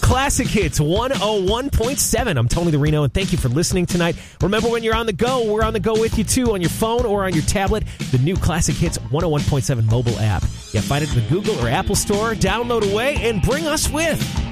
Classic Hits 101.7. I'm Tony the Reno, and thank you for listening tonight. Remember, when you're on the go, we're on the go with you, too, on your phone or on your tablet. The new Classic Hits 101.7 mobile app. Yeah, find it in the Google or Apple store. Download away and bring us with.